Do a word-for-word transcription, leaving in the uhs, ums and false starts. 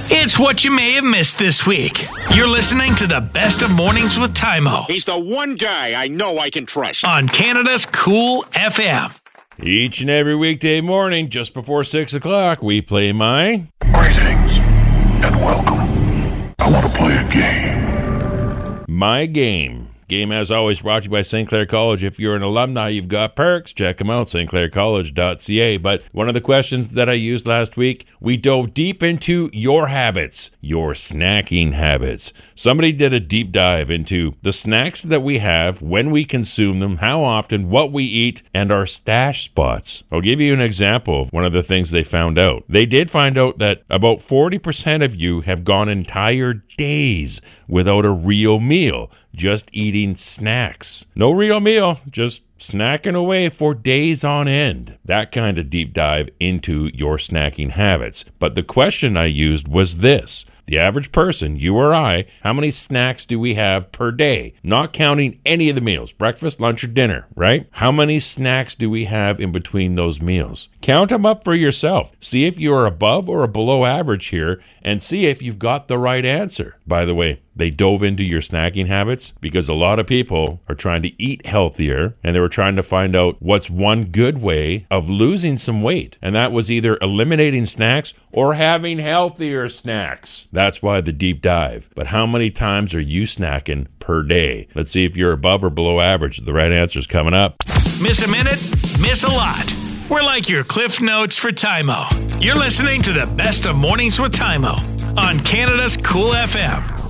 It's what you may have missed this week. You're listening to the Best of Mornings with Tymo He's the one guy I know I can trust. on Canada's Cool F M. Each and every weekday morning, just before six o'clock, we play my... Greetings and welcome. I want to play a game. My Game. Game, as always, brought to you by Saint Clair College. If you're an alumni, you've got perks. Check them out, st clair college dot c a. But one of the questions that I used last week, we dove deep into your habits, your snacking habits. Somebody did a deep dive into the snacks that we have, when we consume them, how often, what we eat, and our stash spots. I'll give you an example of one of the things they found out. They did find out that about forty percent of you have gone entire days without a real meal, just eating snacks. No real meal, just snacking away for days on end. That kind of deep dive into your snacking habits. But the question I used was this. The average person, you or I, how many snacks do we have per day? Not counting any of the meals, breakfast, lunch, or dinner, right? How many snacks do we have in between those meals? Count them up for yourself. See if you are above or below average here, and see if you've got the right answer. By the way, they dove into your snacking habits because a lot of people are trying to eat healthier, and they were trying to find out what's one good way of losing some weight. And that was either eliminating snacks or having healthier snacks. That's why the deep dive. But how many times are you snacking per day? Let's see if you're above or below average. The right answer is coming up. Miss a minute? Miss a lot. We're like your Cliff Notes for Tymo. You're listening to the Best of Mornings with Tymo on Canada's Cool F M.